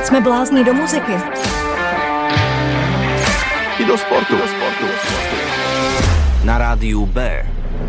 Jsme blázni do muziky. I do sportu. Na rádiu B.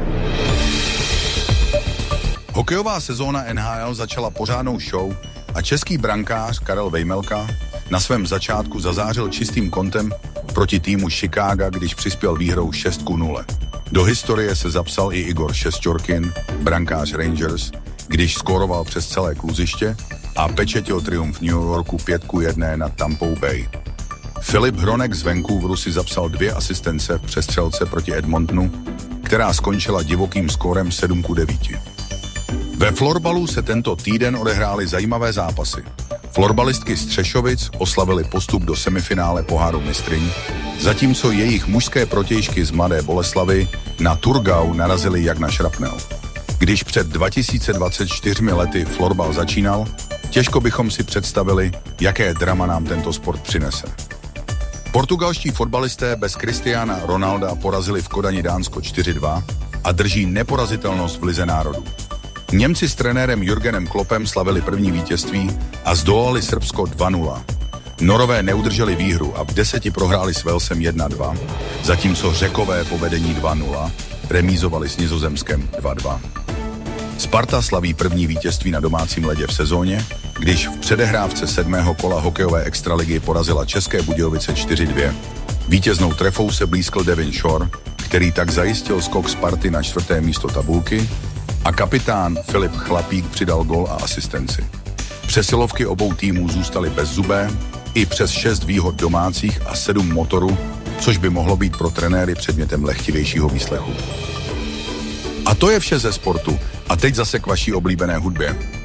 Hokejová sezóna NHL začala pořádnou show a český brankář Karel Vejmelka na svém začátku zazářil čistým kontem proti týmu Chicaga, když přispěl výhrou 6-0. Do historie se zapsal i Igor Šesťorkin, brankář Rangers, když skóroval přes celé kluziště a pečetil triumf New Yorku 5-1 nad Tampou Bay. Filip Hronek z Vancouveru si zapsal 2 asistence v přestřelce proti Edmontonu, která skončila divokým skórem 7-9. Ve florbalu se tento týden odehrály zajímavé zápasy. Florbalistky z Třešovic oslavily postup do semifinále poháru mistryň, zatímco jejich mužské protějšky z Mladé Boleslavi na Turgau narazily jak na šrapnel. Když před 2024 lety florbal začínal, těžko bychom si představili, jaké drama nám tento sport přinese. Portugalští fotbalisté bez Cristiana Ronalda porazili v Kodani Dánsko 4-2 a drží neporazitelnost v Lize národů. Němci s trenérem Jürgenem Kloppem slavili první vítězství a zdolali Srbsko 2-0. Norové neudrželi výhru a v 10 prohráli s Walesem 1-2, zatímco Řekové po vedení 2-0 remízovali s Nizozemskem 2-2. Sparta slaví první vítězství na domácím ledě v sezóně, když v předehrávce 7. kola hokejové extraligy porazila České Budějovice 4-2. Vítěznou trefou se blízkl Devin Shore, který tak zajistil skok Sparty na 4. místo tabulky, a kapitán Filip Chlapík přidal gól a asistenci. Přesilovky obou týmů zůstaly bezzubé, i přes 6 výhod domácích a 7 motorů, což by mohlo být pro trenéry předmětem lehtivějšího výslechu. A to je vše ze sportu. A teď zase k vaší oblíbené hudbě.